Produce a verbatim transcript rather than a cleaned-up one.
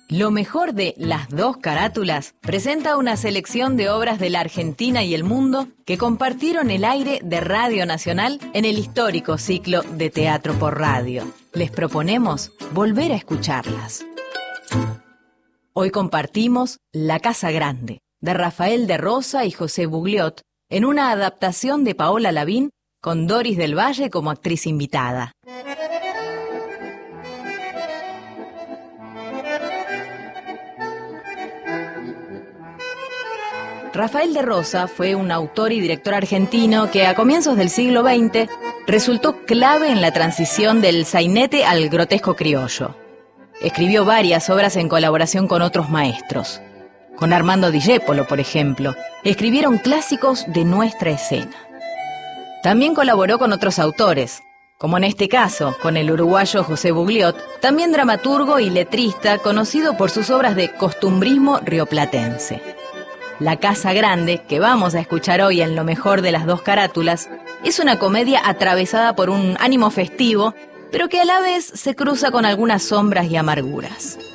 Lo mejor de Las Dos Carátulas presenta una selección de obras de la Argentina y el mundo que compartieron el aire de Radio Nacional en el histórico ciclo de Teatro por Radio. Les proponemos volver a escucharlas. Hoy compartimos La Casa Grande, de Rafael de Rosa y José Bugliot, en una adaptación de Paola Lavín con Doris del Valle como actriz invitada. Rafael de Rosa fue un autor y director argentino que a comienzos del siglo veinte resultó clave en la transición del sainete al grotesco criollo. Escribió varias obras en colaboración con otros maestros. Con Armando Discépolo, por ejemplo, escribieron clásicos de nuestra escena. También colaboró con otros autores, como en este caso con el uruguayo José Bugliot, también dramaturgo y letrista conocido por sus obras de costumbrismo rioplatense. La Casa Grande, que vamos a escuchar hoy en Lo Mejor de Las Dos Carátulas, es una comedia atravesada por un ánimo festivo, pero que a la vez se cruza con algunas sombras y amarguras.